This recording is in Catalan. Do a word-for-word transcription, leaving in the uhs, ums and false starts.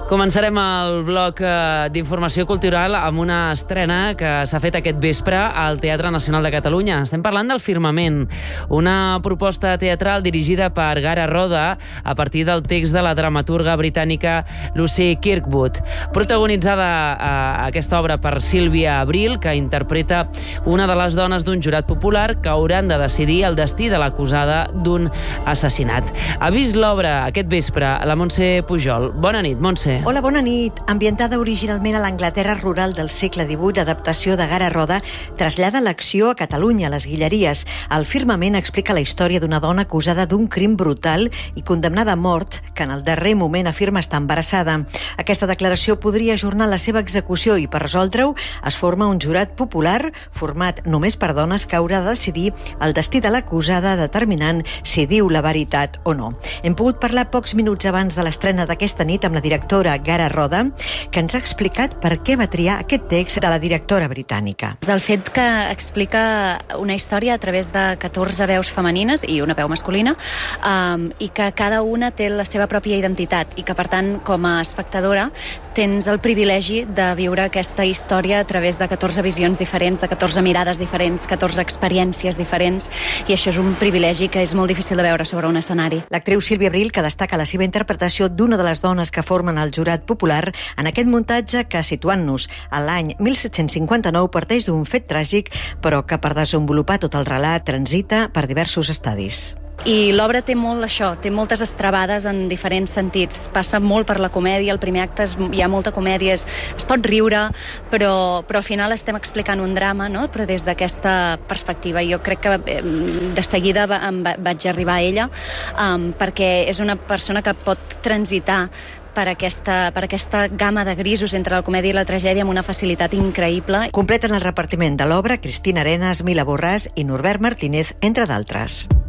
Començarem el bloc d'informació cultural amb una estrena que s'ha fet aquest vespre al Teatre Nacional de Catalunya. Estem parlant del Firmament, una proposta teatral dirigida per Gara Roda a partir del text de la dramaturga britànica Lucy Kirkwood. Protagonitzada a aquesta obra per Sílvia Abril, que interpreta una de les dones d'un jurat popular que hauran de decidir el destí de l'acusada d'un assassinat. Ha vist l'obra aquest vespre la Montse Pujol. Bona nit, Montse. Hola, bona nit. Ambientada originalment a l'Anglaterra rural del segle divuit, l'adaptació de Gara Roda trasllada l'acció a Catalunya, a les Guilleries. El Firmament explica la història d'una dona acusada d'un crim brutal i condemnada a mort, que en el darrer moment afirma estar embarassada. Aquesta declaració podria ajornar la seva execució i, per resoldre-ho, es forma un jurat popular format només per dones que haurà de decidir el destí de l'acusada, determinant si diu la veritat o no. Hem pogut parlar pocs minuts abans de l'estrena d'aquesta nit amb la directora Gara Roda, que ens ha explicat per què va triar aquest text de la directora britànica. El fet que explica una història a través de catorze veus femenines i una veu masculina, um, i que cada una té la seva pròpia identitat i que, per tant, com a espectadora, tens el privilegi de viure aquesta història a través de catorze visions diferents, de catorze mirades diferents, catorze experiències diferents, i això és un privilegi que és molt difícil de veure sobre un escenari. L'actriu Sílvia Abril, que destaca la seva interpretació d'una de les dones que formen el jurat popular en aquest muntatge que, situant-nos a l'any mil set-cents cinquanta-nou, parteix d'un fet tràgic, però que per desenvolupar tot el relat transita per diversos estadis. I l'obra té molt això, té moltes estrabades en diferents sentits. Passa molt per la comèdia, el primer acte és, hi ha molta comèdia, es, es pot riure, però, però al final estem explicant un drama, no? Però des d'aquesta perspectiva. Jo crec que eh, de seguida va, em va, vaig arribar a ella, um, perquè és una persona que pot transitar per aquesta, per aquesta gamma de grisos entre la comèdia i la tragèdia amb una facilitat increïble. Completen el repartiment de l'obra Cristina Arenas, Mila Borràs i Norbert Martínez, entre d'altres.